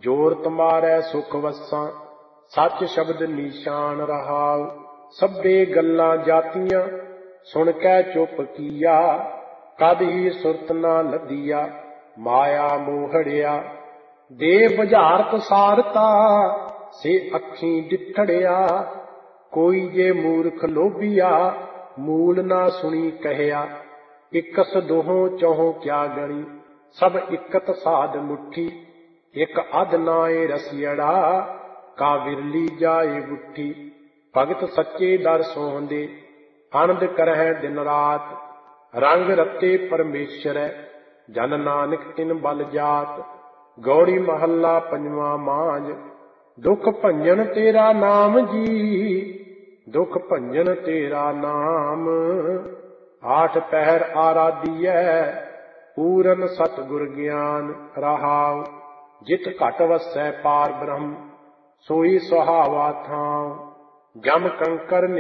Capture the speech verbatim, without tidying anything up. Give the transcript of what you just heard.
जोर तुम्हारे सुख वसां सच शब्द निशान रहाओ। सभे गल्लां जातियां सुन कै चुप किया, कद ही सुरत ना लदिया माया मोहड़िया। दे बुझारत सारता से अखीं डिठड़िया, कोई जे मूर्ख लोभिया मूल ना सुनी कहया। इकस दोहों चौहों क्या गणी सब इकत साध मुट्ठी, एक अध नाए रसियड़ा का विरली जाए बुट्ठी। भगत सच्चे दर सोहंदे आनंद करह दिन रात, रंग रते परमेश्वर जन नानक तिन बल जात। गौड़ी महला पंजवा मांझ दुख भंजन तेरा नाम जी, दुख भंजन तेरा नाम। आठ पहर आराधियै पूरन सतगुर ज्ञान रहाओ। जित घट वसै पार ब्रह्म सोई सुहावा थां, जम कंकर